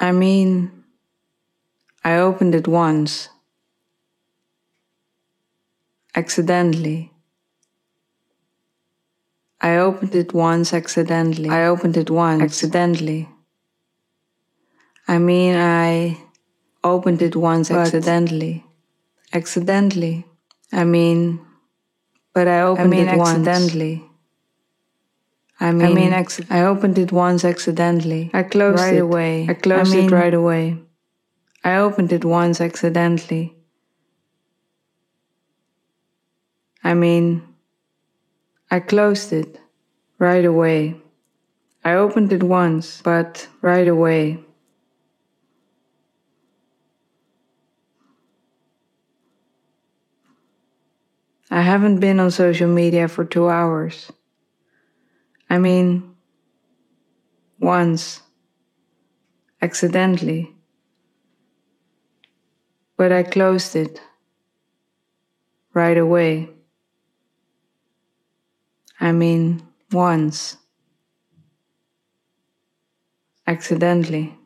I mean, I opened it once. Accidentally. I opened it once accidentally. I opened it once accidentally. I mean, I opened it once accidentally. Accidentally. I mean, but I opened it once accidentally. I opened it once accidentally. I closed right it away. I closed it right away. I opened it once accidentally. I mean, I closed it right away. I opened it once, but right away. I haven't been on social media for 2 hours. I mean, once. Accidentally. But I closed it right away. I mean, once. Accidentally.